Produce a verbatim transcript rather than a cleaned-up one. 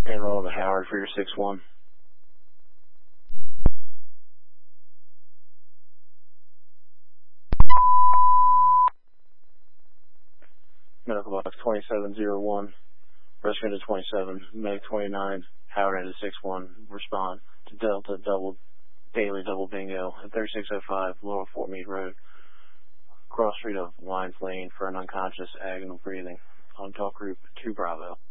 And roll to Howard for your six one. Medical box twenty-seven oh one. Rescue to twenty-seven. Medic twenty-nine. Howard into six one. Respond to Delta double Daily double bingo at thirty-six oh five Lower Fort Meade Road. Cross street of Lines Lane for an unconscious agonal breathing. On talk group two Bravo.